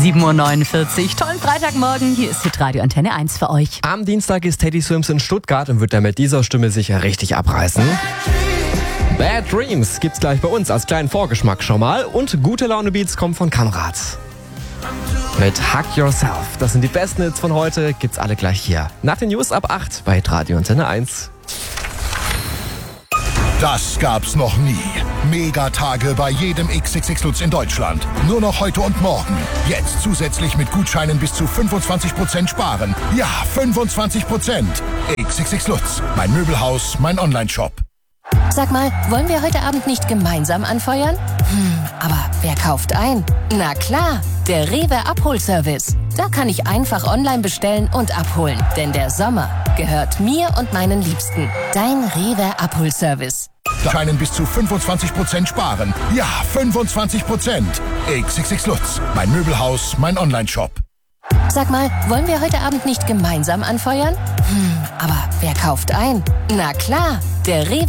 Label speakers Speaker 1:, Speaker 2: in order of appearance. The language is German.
Speaker 1: 7.49 Uhr. Tollen Freitagmorgen. Hier ist Hitradio Antenne 1 für euch.
Speaker 2: Am Dienstag ist Teddy Swims in Stuttgart und wird dann mit dieser Stimme sicher richtig abreißen. Bad Dreams gibt's gleich bei uns als kleinen Vorgeschmack schon mal. Und gute Laune Beats kommen von Konrad. Mit Hug Yourself. Das sind die besten Hits von heute. Gibt's alle gleich hier. Nach den News ab 8 bei Hitradio Antenne 1.
Speaker 3: Das gab's noch nie. Megatage bei jedem XXX Lutz in Deutschland. Nur noch heute und morgen. Jetzt zusätzlich mit Gutscheinen bis zu 25% sparen. Ja, 25%. XXX Lutz. Mein Möbelhaus, mein Onlineshop.
Speaker 4: Sag mal, wollen wir heute Abend nicht gemeinsam anfeuern? Aber wer kauft ein? Na klar, der Rewe Abholservice. Da kann ich einfach online bestellen und abholen. Denn der Sommer gehört mir und meinen Liebsten. Dein Rewe Abholservice.
Speaker 3: Gutscheinen bis zu 25% sparen. Ja, 25%. XXX Lutz. Mein Möbelhaus, mein Onlineshop.
Speaker 4: Sag mal, wollen wir heute Abend nicht gemeinsam anfeuern? Aber wer kauft ein? Na klar, der Rewe